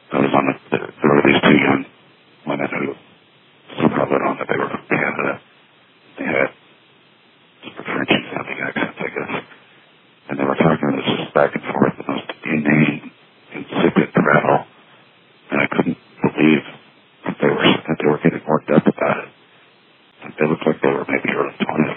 I was on there were these two young women who somehow let on that they were from Canada. They had French-sounding accents, I guess. And they were talking to us just back and forth, the most inane, insipid prattle. And I couldn't believe that they were getting worked up about it. They looked like they were maybe early 20s.